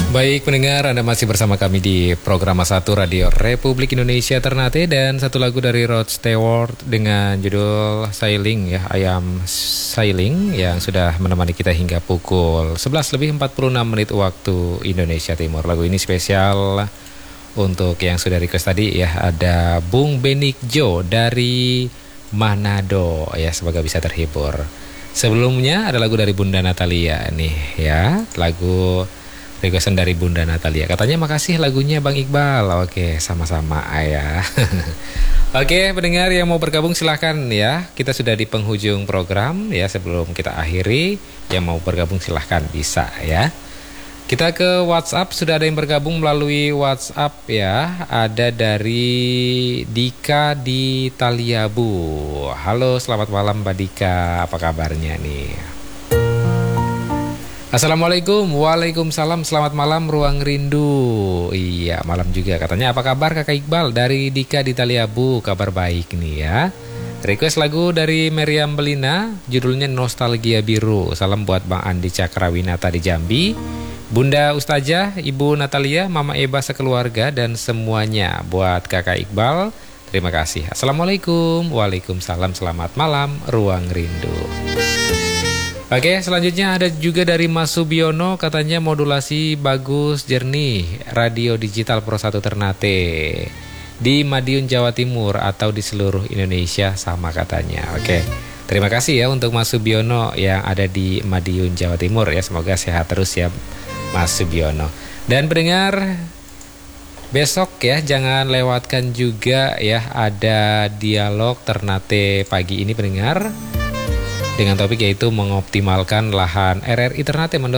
Baik pendengar, Anda masih bersama kami di program Satu Radio Republik Indonesia Ternate. Dan satu lagu dari Rod Stewart dengan judul Sailing ya, Ayam Sailing, yang sudah menemani kita hingga pukul 11:46 waktu Indonesia Timur. Lagu ini spesial untuk yang sudah request tadi ya. Ada Bung Benik Jo dari Manado ya, semoga bisa terhibur. Sebelumnya ada lagu dari Bunda Natalia nih ya, lagu requestan dari Bunda Natalia. Katanya makasih lagunya Bang Iqbal. Oke, sama-sama ya. Oke, pendengar yang mau bergabung silahkan ya. Kita sudah di penghujung program ya. Sebelum kita akhiri, yang mau bergabung silahkan bisa ya. Kita ke WhatsApp, sudah ada yang bergabung melalui WhatsApp ya. Ada dari Dika di Taliabu. Halo, selamat malam Mbak Dika. Apa kabarnya nih? Assalamualaikum, waalaikumsalam, selamat malam Ruang Rindu. Iya, malam juga katanya. Apa kabar Kakak Iqbal? Dari Dika di Taliabu, kabar baik nih ya. Request lagu dari Meriam Belina, judulnya Nostalgia Biru. Salam buat Bang Andi Cakrawinata di Jambi, Bunda Ustazah, Ibu Natalia, Mama Eba sekeluarga, dan semuanya buat Kakak Iqbal. Terima kasih. Assalamualaikum, waalaikumsalam, selamat malam Ruang Rindu. Oke, selanjutnya ada juga dari Mas Subiono, katanya modulasi bagus, jernih, radio digital Pro 1 Ternate di Madiun Jawa Timur atau di seluruh Indonesia sama katanya. Oke, terima kasih ya untuk Mas Subiono yang ada di Madiun Jawa Timur ya, semoga sehat terus ya Mas Subiono. Dan pendengar, besok ya jangan lewatkan juga ya, ada dialog Ternate pagi ini pendengar, dengan topik yaitu mengoptimalkan lahan RRI Ternate